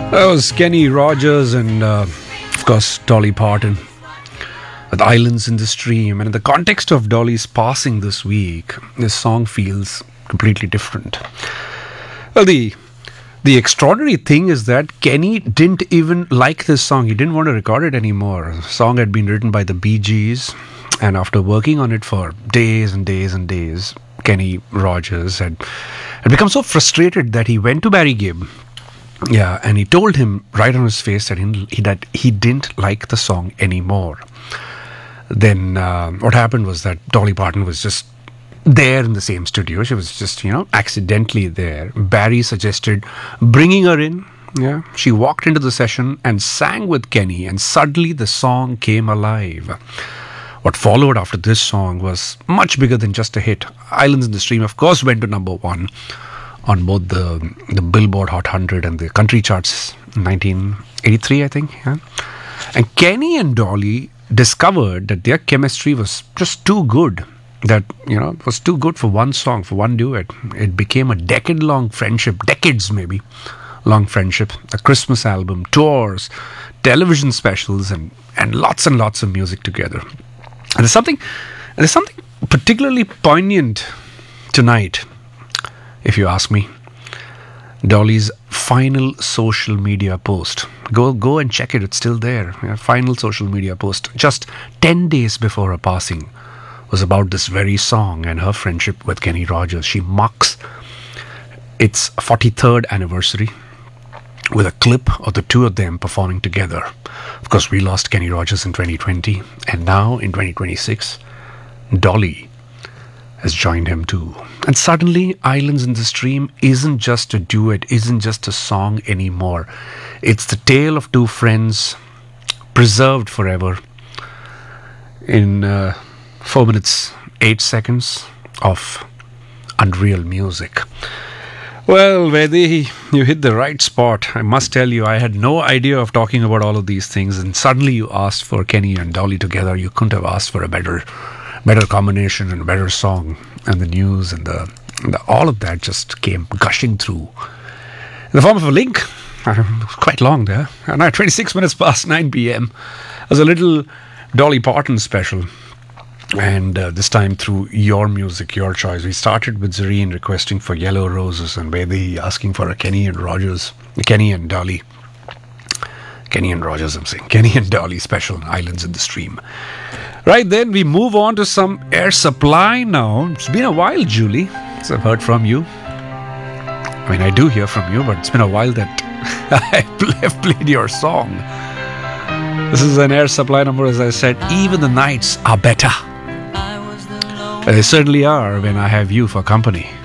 That was Kenny Rogers and, of course, Dolly Parton with Islands in the Stream. And in the context of Dolly's passing this week, this song feels completely different. Well, the extraordinary thing is that Kenny didn't even like this song. He didn't want to record it anymore. The song had been written by the Bee Gees, and after working on it for days and days and days, Kenny Rogers had become so frustrated that he went to Barry Gibb. Yeah, and he told him right on his face that he didn't like the song anymore. Then what happened was that Dolly Parton was just there in the same studio. She was just, accidentally there. Barry suggested bringing her in. Yeah, she walked into the session and sang with Kenny, and suddenly the song came alive. What followed after this song was much bigger than just a hit. Islands in the Stream, of course, went to number one on both the Billboard Hot 100 and the country charts in 1983, I think. Yeah? And Kenny and Dolly discovered that their chemistry was just too good. That, it was too good for one song, for one duet. It became a decade-long friendship, decades maybe, long friendship. A Christmas album, tours, television specials, and lots of music together. And there's something particularly poignant tonight, if you ask me. Dolly's final social media post. Go and check it. It's still there. Final social media post. Just 10 days before her passing was about this very song and her friendship with Kenny Rogers. She marks its 43rd anniversary with a clip of the two of them performing together. Of course, we lost Kenny Rogers in 2020, and now in 2026, Dolly has joined him too. And suddenly, Islands in the Stream isn't just a duet, isn't just a song anymore. It's the tale of two friends preserved forever in 4 minutes, 8 seconds of unreal music. Well, Vedi, you hit the right spot. I must tell you, I had no idea of talking about all of these things, and suddenly you asked for Kenny and Dolly together. You couldn't have asked for a better combination and a better song. And the news and the all of that just came gushing through in the form of a link. Quite long there. And now 26 minutes past 9 p.m. as a little Dolly Parton special. And this time through your music, your choice. We started with Zareen requesting for Yellow Roses, and Vedi asking for a Kenny and Rogers, Kenny and Dolly. Kenny and Rogers, I'm saying. Kenny and Dolly special, Islands in the Stream. Right then, we move on to some Air Supply now. It's been a while, Julie, since I've heard from you. I mean, I do hear from you, but it's been a while that I've played your song. This is an Air Supply number, as I said. Even the nights are better. They certainly are when I have you for company.